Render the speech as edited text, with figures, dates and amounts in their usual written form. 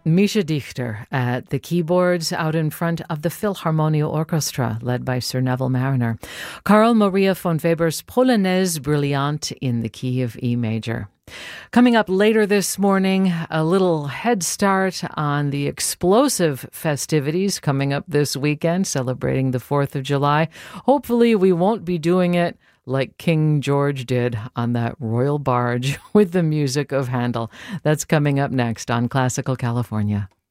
Misha Dichter at the keyboards out in front of the Philharmonia Orchestra, led by Sir Neville Marriner. Carl Maria von Weber's Polonaise Brillante in the key of E major. Coming up later this morning, a little head start on the explosive festivities coming up this weekend, celebrating the 4th of July. Hopefully we won't be doing it like King George did on that royal barge with the music of Handel. That's coming up next on Classical California.